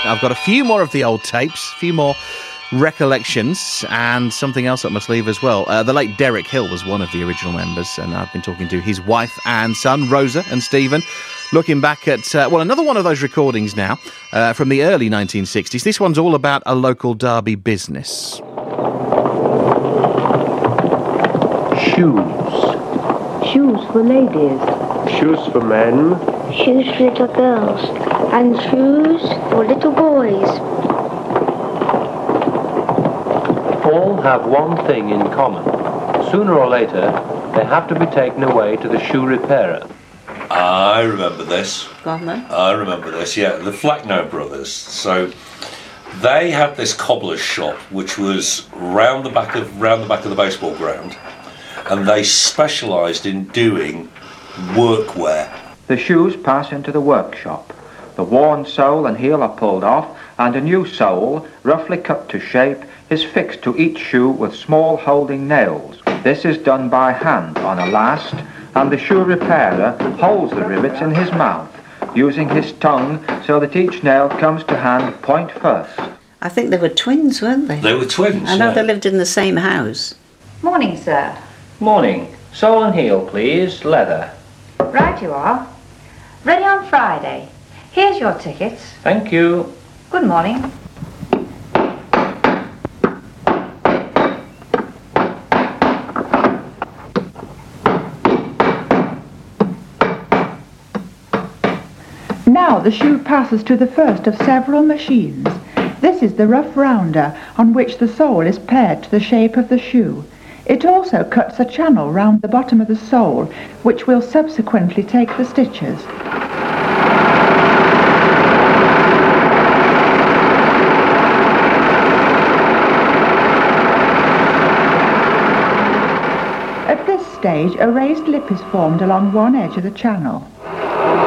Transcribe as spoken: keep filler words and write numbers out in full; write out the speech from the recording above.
I've got a few more of the old tapes, a few more recollections, and something else up my sleeve as well. Uh, the late Derek Hill was one of the original members, and I've been talking to his wife and son, Rosa and Stephen, looking back at, uh, well, another one of those recordings now uh, from the early nineteen sixties. This one's all about a local Derby business. Shoes. Shoes for ladies. Shoes for men. Shoes for little girls. And shoes for little boys. All have one thing in common. Sooner or later, they have to be taken away to the shoe repairer. I remember this. Go on then. I remember this, yeah. The Flecknoe brothers. So they had this cobbler's shop which was round the back of round the back of the baseball ground, and they specialised in doing workwear. The shoes pass into the workshop. The worn sole and heel are pulled off, and a new sole, roughly cut to shape, is fixed to each shoe with small holding nails. This is done by hand on a last, and the shoe repairer holds the rivets in his mouth, using his tongue so that each nail comes to hand point first. I think they were twins, weren't they? They were twins, I know yeah. they lived in the same house. Morning, sir. Morning. Sole and heel, please. Leather. Right you are. Ready on Friday. Here's your tickets. Thank you. Good morning. Now the shoe passes to the first of several machines. This is the rough rounder on which the sole is pared to the shape of the shoe. It also cuts a channel round the bottom of the sole, which will subsequently take the stitches. At this stage, a raised lip is formed along one edge of the channel.